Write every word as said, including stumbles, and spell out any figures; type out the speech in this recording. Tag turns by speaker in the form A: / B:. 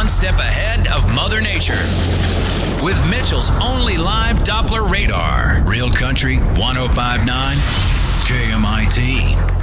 A: one step ahead of Mother Nature. With Mitchell's only live Doppler radar. Real Country one oh five point nine K M I T.